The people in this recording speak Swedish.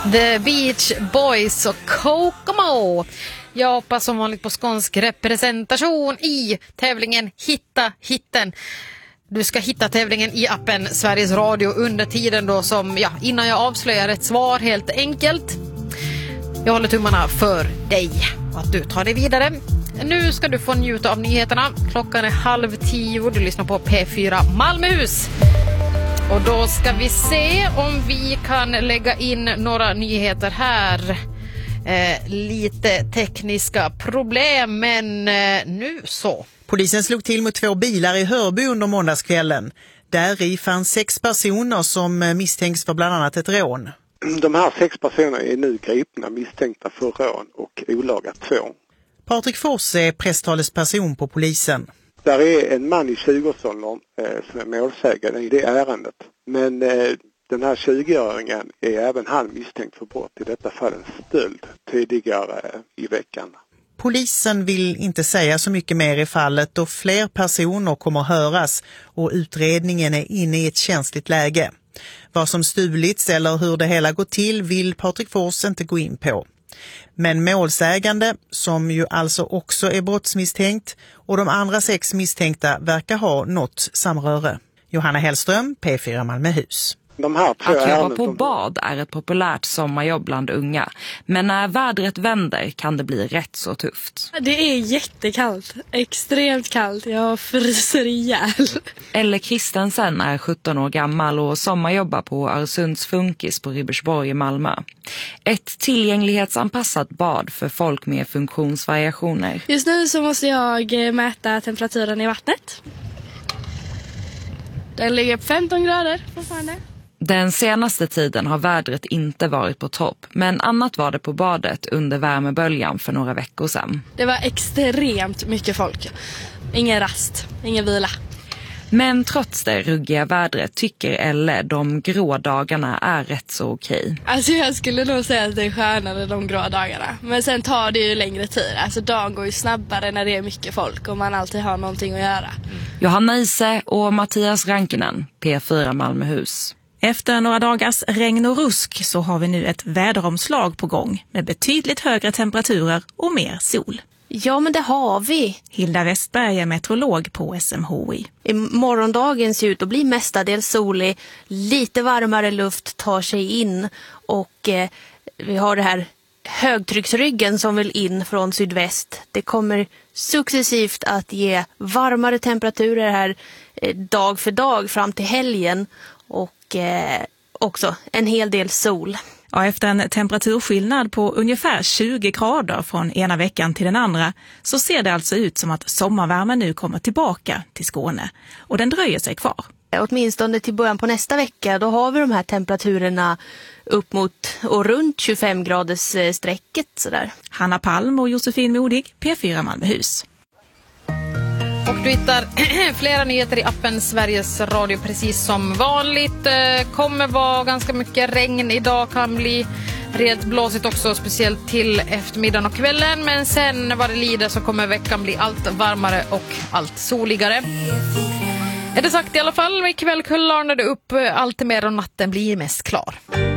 The Beach Boys och Kokomo. Jag hoppas som vanligt på skånsk representation i tävlingen Hitta hitten. Du ska hitta tävlingen i appen Sveriges Radio under tiden då som, innan jag avslöjar ett svar helt enkelt. Jag håller tummarna för dig och att du tar det vidare. Nu ska du få njuta av nyheterna. Klockan är 9:30. Du lyssnar på P4 Malmöhus. Och då ska vi se om vi kan lägga in några nyheter här. Lite tekniska problem, men nu så. Polisen slog till mot 2 bilar i Hörby under måndagskvällen. Där i fanns 6 personer som misstänks för bland annat ett rån. De här 6 personerna är nu gripna misstänkta för rån och olaga tvång. Patrik Fors är presstalesperson på polisen. Där är en man i 20-årsåldern som är målsägande i det ärendet. Men den här 20-åringen är även han misstänkt för brott, i detta fall en stöld tidigare i veckan. Polisen vill inte säga så mycket mer i fallet då fler personer kommer höras och utredningen är inne i ett känsligt läge. Vad som stulits eller hur det hela går till vill Patrik Fors inte gå in på. Men målsägande, som ju alltså också är brottsmisstänkt, och de andra 6 misstänkta verkar ha något samröre. Johanna Hellström, P4 Malmöhus. Att jobba på bad är ett populärt sommarjobb bland unga. Men när vädret vänder kan det bli rätt så tufft. Det är jättekallt. Extremt kallt. Jag fryser ihjäl. Elle Kristensen är 17 år gammal och sommarjobbar på Arsunds Funkis på Ribersborg i Malmö. Ett tillgänglighetsanpassat bad för folk med funktionsvariationer. Just nu så måste jag mäta temperaturen i vattnet. Den ligger på 15 grader fortfarande. Den senaste tiden har vädret inte varit på topp, men annat var det på badet under värmeböljan för några veckor sedan. Det var extremt mycket folk. Ingen rast, ingen vila. Men trots det ruggiga vädret tycker Elle de grå dagarna är rätt så okej. Alltså jag skulle nog säga att det är skönare de grå dagarna. Men sen tar det ju längre tid. Alltså dagen går ju snabbare när det är mycket folk och man alltid har någonting att göra. Johanna Ise och Mattias Rankinen, P4 Malmöhus. Efter några dagars regn och rusk så har vi nu ett väderomslag på gång med betydligt högre temperaturer och mer sol. Ja, men det har vi. Hilda Westberg är meteorolog på SMHI. Morgondagen ser ut att bli mestadels solig. Lite varmare luft tar sig in och vi har det här högtrycksryggen som vill in från sydväst. Det kommer successivt att ge varmare temperaturer här dag för dag fram till helgen och också en hel del sol. Ja, efter en temperaturskillnad på ungefär 20 grader från ena veckan till den andra så ser det alltså ut som att sommarvärmen nu kommer tillbaka till Skåne. Och den dröjer sig kvar. Åtminstone till början på nästa vecka, då har vi de här temperaturerna upp mot och runt 25 graders strecket sådär. Hanna Palm och Josefin Modig, P4 Malmöhus. Och du hittar flera nyheter i appen Sveriges Radio precis som vanligt. Kommer vara ganska mycket regn idag, kan bli rejält blåsigt också, speciellt till eftermiddagen och kvällen. Men sen vad det lider så kommer veckan bli allt varmare och allt soligare. Är det sagt i alla fall, ikväll kullarnar det upp allt mer och natten blir mest klar.